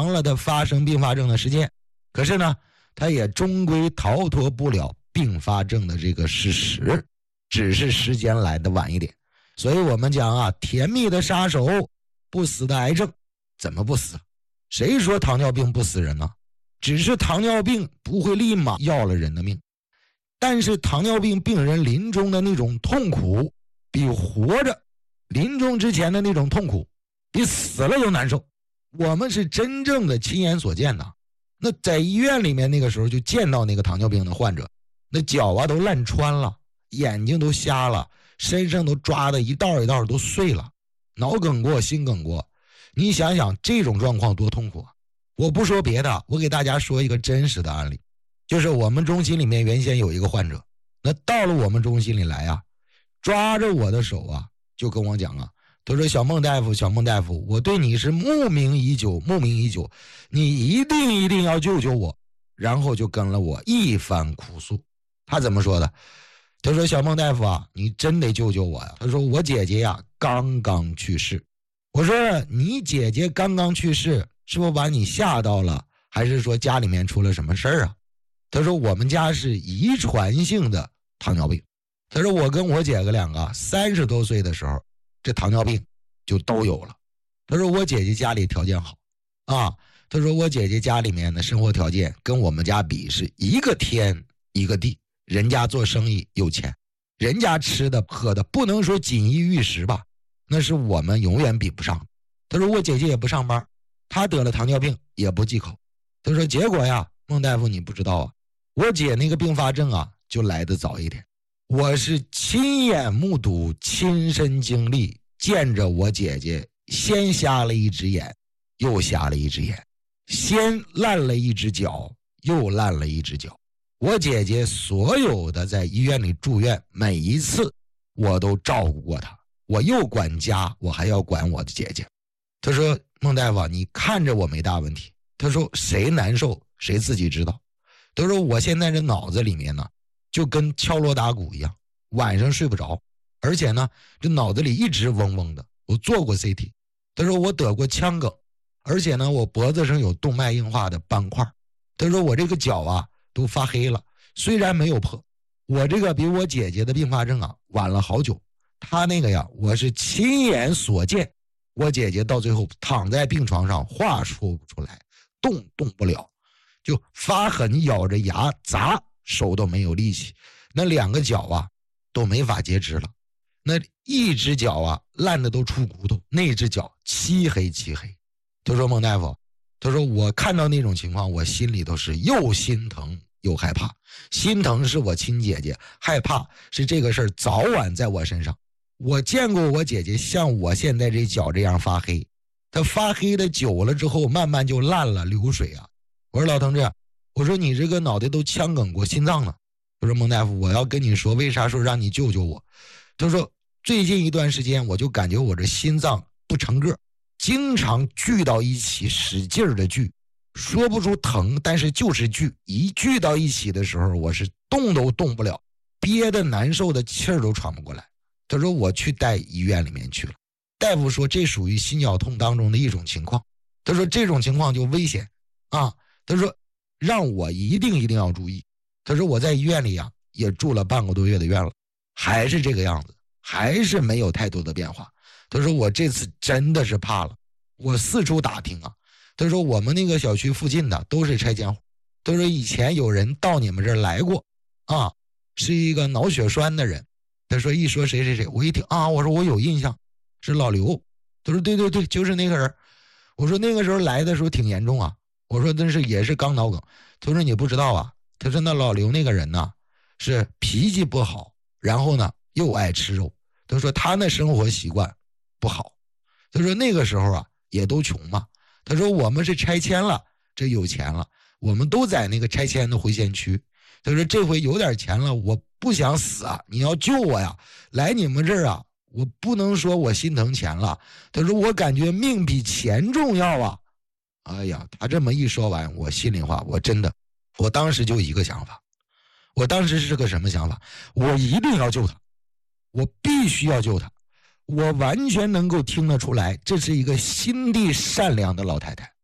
长了他发生并发症的时间，可是呢他也终归逃脱不了并发症的这个事实，只是时间来得晚一点。所以我们讲啊，甜蜜的杀手，不死的癌症，怎么不死？谁说糖尿病不死人呢？只是糖尿病不会立马要了人的命，但是糖尿病病人临终的那种痛苦，比活着临终之前的那种痛苦，比死了都难受。我们是真正的亲眼所见的。那在医院里面那个时候就见到那个糖尿病的患者，那脚啊都烂穿了，眼睛都瞎了，身上都抓的一道一道都碎了，脑梗过心梗过。你想想这种状况多痛苦啊！我不说别的，我给大家说一个真实的案例，就是我们中心里面原先有一个患者，那到了我们中心里来啊，抓着我的手啊就跟我讲啊，他说小孟大夫，我对你是慕名已久，你一定要救救我。然后就跟了我一番哭诉。他怎么说的？他说小孟大夫啊，你真得救救我呀。他说我姐姐呀刚刚去世。我说你姐姐刚刚去世，是不是把你吓到了，还是说家里面出了什么事儿啊？他说我们家是遗传性的糖尿病。他说我跟我姐个两个30多岁的时候，这糖尿病就都有了。他说我姐姐家里条件好啊，他说我姐姐家里面的生活条件跟我们家比是一个天一个地，人家做生意有钱，人家吃的喝的不能说锦衣玉食吧，那是我们永远比不上。他说我姐姐也不上班，她得了糖尿病也不忌口。他说结果呀，孟大夫你不知道啊，我姐那个并发症啊就来得早一点。我是亲眼目睹，亲身经历，见着我姐姐先瞎了一只眼，又瞎了一只眼，先烂了一只脚，又烂了一只脚。我姐姐所有的在医院里住院，每一次我都照顾过她，我又管家，我还要管我的姐姐。他说孟大夫你看着我没大问题，他说谁难受谁自己知道。他说我现在这脑子里面呢就跟敲锣打鼓一样，晚上睡不着，而且呢这脑子里一直嗡嗡的。我做过 CT， 他说我得过腔梗，而且呢我脖子上有动脉硬化的斑块。他说我这个脚啊都发黑了，虽然没有破，我这个比我姐姐的并发症啊晚了好久。他那个呀我是亲眼所见，我姐姐到最后躺在病床上话说不出来，动不了，就发狠咬着牙砸，手都没有力气，那两个脚啊都没法截肢了，那一只脚啊烂的都出骨头，那只脚漆黑。他说孟大夫，他说我看到那种情况，我心里都是又心疼又害怕。心疼是我亲姐姐，害怕是这个事儿早晚在我身上。我见过我姐姐像我现在这脚这样发黑，她发黑的久了之后慢慢就烂了，流水啊。我说老同志，我说你这个脑袋都腔梗过心脏了。他说孟大夫，我要跟你说为啥说让你救救我。他说最近一段时间我就感觉我这心脏不成个，经常聚到一起，使劲的聚，说不出疼，但是就是聚，一聚到一起的时候我是动都动不了，憋得难受的气儿都喘不过来。他说我去带医院里面去了，大夫说这属于心绞痛当中的一种情况。他说这种情况就危险啊，他说让我一定要注意。他说我在医院里啊也住了半个多月的院了，还是这个样子，还是没有太多的变化。他说我这次真的是怕了，我四处打听啊，他说我们那个小区附近的都是拆迁户，他说以前有人到你们这儿来过啊，是一个脑血栓的人。他说一说谁，我一听啊，我说我有印象，是老刘。他说对，就是那个人。我说那个时候来的时候挺严重啊，我说但是也是刚脑梗。他说你不知道啊，他说那老刘那个人呢是脾气不好，然后呢又爱吃肉。他说他那生活习惯不好。他说那个时候啊也都穷嘛。他说我们是拆迁了，这有钱了，我们都在那个拆迁的回县区。他说这回有点钱了，我不想死啊，你要救我呀，来你们这儿啊，我不能说我心疼钱了。他说我感觉命比钱重要啊。哎呀，他这么一说完，我心里话，我当时就一个想法。我当时是个什么想法？我一定要救他，我必须要救他。我完全能够听得出来，这是一个心地善良的老太太。